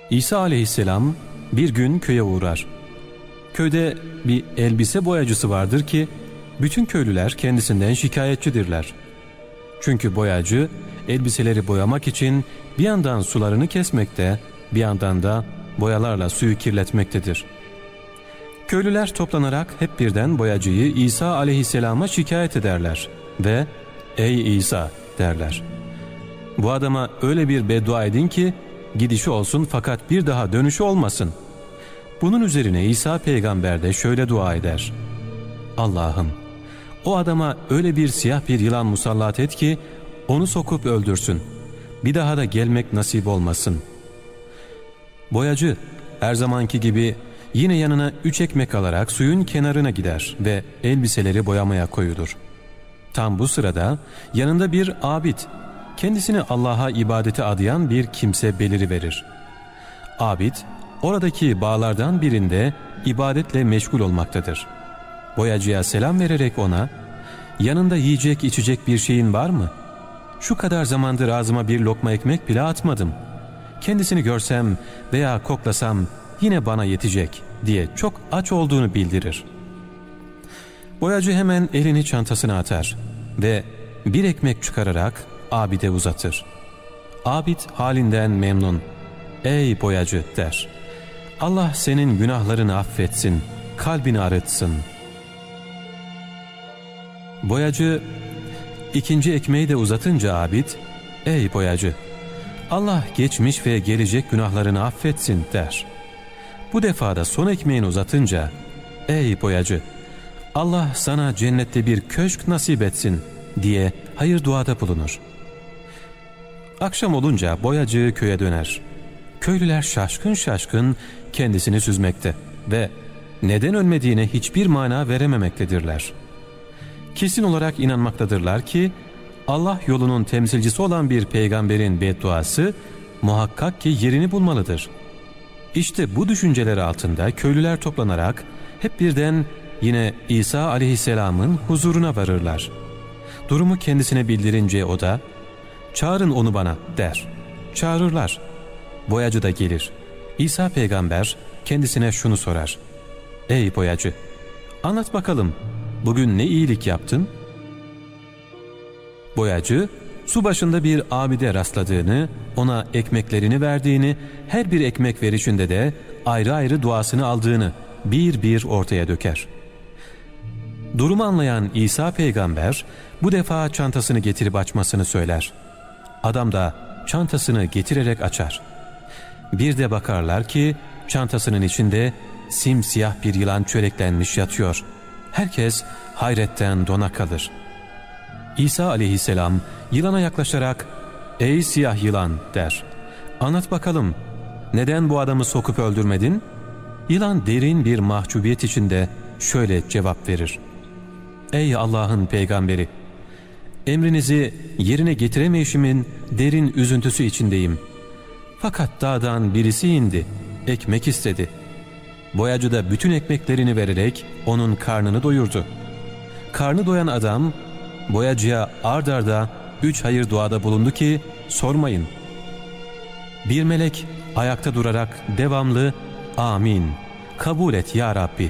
İsa aleyhisselam bir gün köye uğrar. Köyde bir elbise boyacısı vardır ki bütün köylüler kendisinden şikayetçidirler. Çünkü boyacı elbiseleri boyamak için bir yandan sularını kesmekte, bir yandan da boyalarla suyu kirletmektedir. Köylüler toplanarak hep birden boyacıyı İsa aleyhisselama şikayet ederler ve "Ey İsa" derler. "Bu adama öyle bir beddua edin ki gidişi olsun fakat bir daha dönüşü olmasın." Bunun üzerine İsa peygamber de şöyle dua eder: "Allah'ım, o adama öyle bir siyah bir yılan musallat et ki onu sokup öldürsün. Bir daha da gelmek nasip olmasın." Boyacı her zamanki gibi yine yanına 3 ekmek alarak suyun kenarına gider ve elbiseleri boyamaya koyulur. Tam bu sırada yanında bir abid, kendisini Allah'a ibadete adayan bir kimse beliriverir. Abid oradaki bağlardan birinde ibadetle meşgul olmaktadır. Boyacıya selam vererek ona "Yanında yiyecek içecek bir şeyin var mı? Şu kadar zamandır ağzıma bir lokma ekmek bile atmadım. Kendisini görsem veya koklasam yine bana yetecek" diye çok aç olduğunu bildirir. Boyacı hemen elini çantasına atar ve bir ekmek çıkararak abide uzatır. Abid halinden memnun. "Ey boyacı" der, "Allah senin günahlarını affetsin, kalbini arıtsın." Boyacı ikinci ekmeği de uzatınca abid, "Ey boyacı, Allah geçmiş ve gelecek günahlarını affetsin" der. Bu defa da son ekmeğini uzatınca "Ey boyacı, Allah sana cennette bir köşk nasip etsin" diye hayır duada bulunur. Akşam olunca boyacı köye döner. Köylüler şaşkın şaşkın kendisini süzmekte ve neden ölmediğine hiçbir mana verememektedirler. Kesin olarak inanmaktadırlar ki Allah yolunun temsilcisi olan bir peygamberin bedduası muhakkak ki yerini bulmalıdır. İşte bu düşünceler altında köylüler toplanarak hep birden yine İsa aleyhisselamın huzuruna varırlar. Durumu kendisine bildirince o da "Çağırın onu bana" der. Çağırırlar. Boyacı da gelir. İsa peygamber kendisine şunu sorar: "Ey boyacı, anlat bakalım, bugün ne iyilik yaptın?" Boyacı su başında bir abide rastladığını, ona ekmeklerini verdiğini, her bir ekmek verişinde de ayrı ayrı duasını aldığını bir bir ortaya döker. Durumu anlayan İsa peygamber bu defa çantasını getirip açmasını söyler. Adam da çantasını getirerek açar. Bir de bakarlar ki çantasının içinde simsiyah bir yılan çöreklenmiş yatıyor. Herkes hayretten dona kalır. İsa aleyhisselam yılana yaklaşarak "Ey siyah yılan" der. "Anlat bakalım, neden bu adamı sokup öldürmedin?" Yılan derin bir mahcubiyet içinde şöyle cevap verir: "Ey Allah'ın peygamberi, emrinizi yerine getiremeyişimin derin üzüntüsü içindeyim. Fakat dağdan birisi indi, ekmek istedi. Boyacı da bütün ekmeklerini vererek onun karnını doyurdu. Karnı doyan adam boyacıya ard arda 3 hayır duada bulundu ki sormayın. Bir melek ayakta durarak devamlı 'Amin, kabul et ya Rabbi'